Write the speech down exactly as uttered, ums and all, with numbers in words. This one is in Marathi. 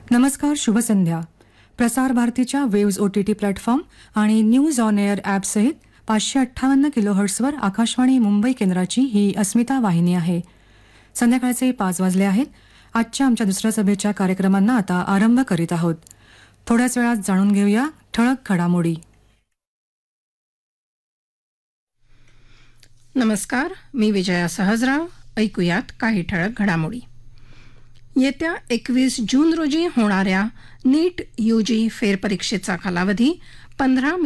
नमस्कार, शुभ संध्या. प्रसार भारतीच्या waves O T T platform आणि न्यूज ऑन एअर ॲपसहित पाचशे अठ्ठावन्न किलोहर्ट्सवर आकाशवाणी मुंबई केंद्राची ही अस्मिता वाहिनी आहे. संध्याकाळचे पाच वाजले आहेत. आजच्या आमच्या दुसऱ्या सभेच्या कार्यक्रमांना आता आरंभ करीत आहोत. थोड्याच वेळात जाणून घेऊया ठळक घडामोडी. नमस्कार, मी विजया सहजराव. ऐकूयात काही ठळक घडामोडी. येत्या एकवीस जून रोजी होणाऱ्या नीट यूजी फेरपरीक्षेचा कालावधी पंधरा